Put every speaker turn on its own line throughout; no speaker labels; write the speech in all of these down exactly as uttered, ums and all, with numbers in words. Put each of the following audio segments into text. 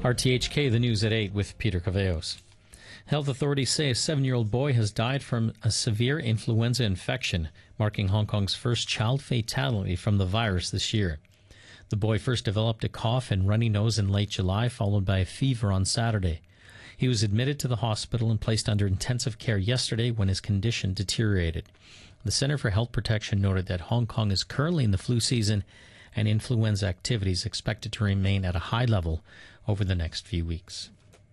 R T H K, the news at eight with Peter Caveos. Health authorities say a seven-year-old boy has died from a severe influenza infection, marking Hong Kong's first child fatality from the virus this year. The boy first developed a cough and runny nose in late July, followed by a fever on Saturday. He was admitted to the hospital and placed under intensive care yesterday when his condition deteriorated. The Center for Health Protection noted that Hong Kong is currently in the flu season and influenza activities expected to remain at a high level over the next few weeks.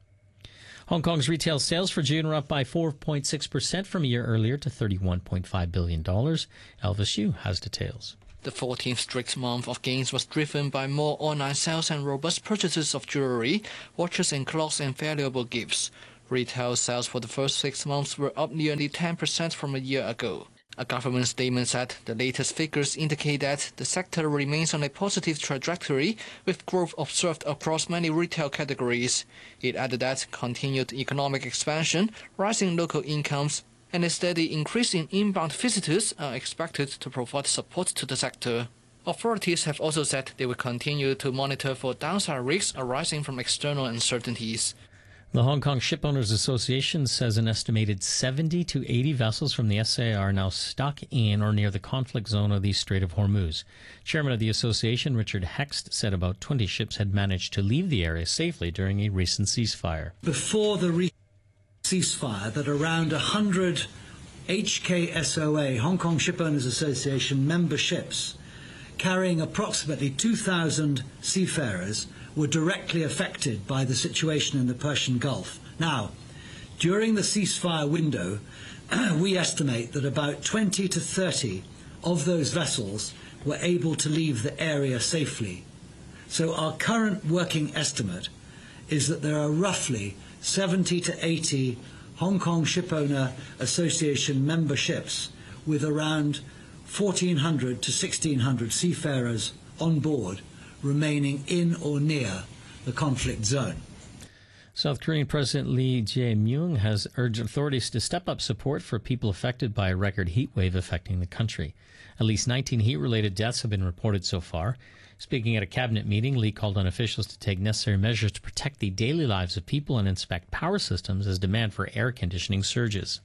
Hong Kong's retail sales for June are up by four point six percent from a year earlier to thirty-one point five billion dollars. Elvis Yu has details.
The fourteenth straight month of gains was driven by more online sales and robust purchases of jewelry, watches and clocks and valuable gifts. Retail sales for the first six months were up nearly ten percent from a year ago. A government statement said the latest figures indicate that the sector remains on a positive trajectory, with growth observed across many retail categories. It added that continued economic expansion, rising local incomes, and a steady increase in inbound visitors are expected to provide support to the sector. Authorities have also said they will continue to monitor for downside risks arising from external uncertainties.
The Hong Kong Shipowners Association says an estimated seventy to eighty vessels from the S A R are now stuck in or near the conflict zone of the Strait of Hormuz. Chairman of the association, Richard Hext, said about twenty ships had managed to leave the area safely during a recent ceasefire.
Before the re- ceasefire, that around one hundred H K S O A, Hong Kong Shipowners Association member ships, carrying approximately two thousand seafarers, were directly affected by the situation in the Persian Gulf. Now, during the ceasefire window, we estimate that about twenty to thirty of those vessels were able to leave the area safely. So our current working estimate is that there are roughly seventy to eighty Hong Kong Shipowner Association member ships with around fourteen hundred to sixteen hundred seafarers on board remaining in or near the conflict zone.
South Korean President Lee Jae-myung has urged authorities to step up support for people affected by a record heat wave affecting the country. At least nineteen heat-related deaths have been reported so far. Speaking at a cabinet meeting, Lee called on officials to take necessary measures to protect the daily lives of people and inspect power systems as demand for air conditioning surges.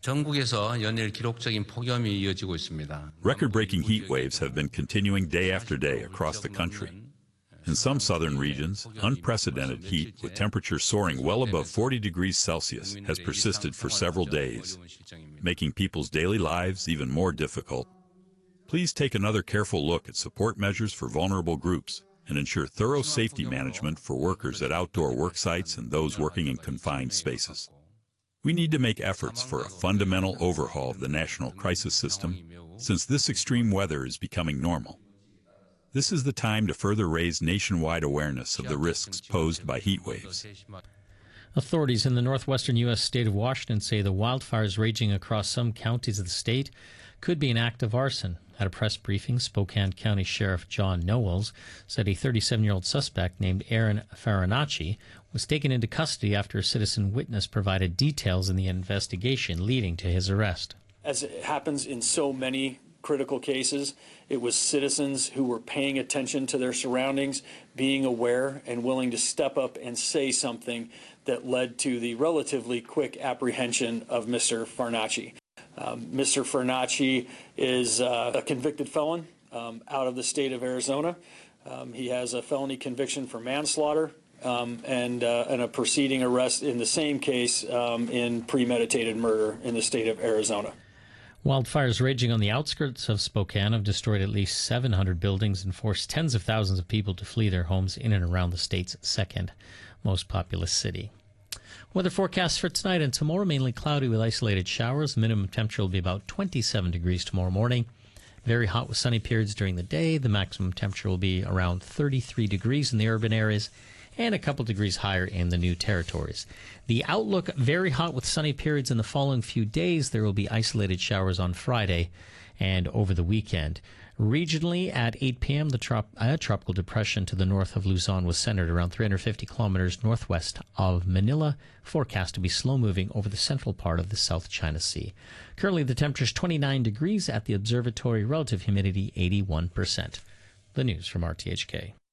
Record-breaking heat waves have been continuing day after day across the country. In some southern regions, unprecedented heat with temperatures soaring well above forty degrees Celsius has persisted for several days, making people's daily lives even more difficult. Please take another careful look at support measures for vulnerable groups and ensure thorough safety management for workers at outdoor work sites and those working in confined spaces. We need to make efforts for a fundamental overhaul of the national crisis system, since this extreme weather is becoming normal. This is the time to further raise nationwide awareness of the risks posed by heat waves.
Authorities in the northwestern U S state of Washington say the wildfires raging across some counties of the state could be an act of arson. At a press briefing, Spokane County Sheriff John Knowles said a thirty-seven-year-old suspect named Aaron Farinacci was taken into custody after a citizen witness provided details in the investigation leading to his arrest.
As it happens in so many critical cases, it was citizens who were paying attention to their surroundings, being aware and willing to step up and say something that led to the relatively quick apprehension of Mister Farinacci. Um, Mister Farinacci is uh, a convicted felon um, out of the state of Arizona. Um, he has a felony conviction for manslaughter um, and, uh, and a preceding arrest in the same case um, in premeditated murder in the state of Arizona.
Wildfires raging on the outskirts of Spokane have destroyed at least seven hundred buildings and forced tens of thousands of people to flee their homes in and around the state's second most populous city. Weather forecasts for tonight and tomorrow: mainly cloudy with isolated showers. Minimum temperature will be about twenty-seven degrees tomorrow morning. Very hot with sunny periods during the day. The maximum temperature will be around thirty-three degrees in the urban areas and a couple degrees higher in the new territories. The outlook: very hot with sunny periods in the following few days. There will be isolated showers on Friday and over the weekend. Regionally, at eight p.m., the trop- uh, tropical depression to the north of Luzon was centered around three hundred fifty kilometers northwest of Manila, forecast to be slow-moving over the central part of the South China Sea. Currently, the temperature is twenty-nine degrees at the observatory, relative humidity eighty-one percent. The news from R T H K.